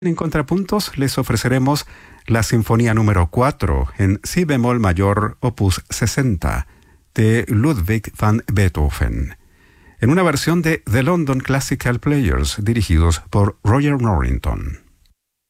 En contrapuntos les ofreceremos la Sinfonía número 4 en si bemol mayor opus 60 de Ludwig van Beethoven, en una versión de The London Classical Players dirigidos por Roger Norrington.